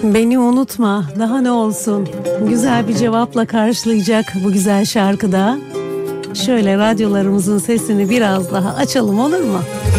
Beni unutma, daha ne olsun? Güzel bir cevapla karşılayacak bu güzel şarkıda. Şöyle radyolarımızın sesini biraz daha açalım, olur mu?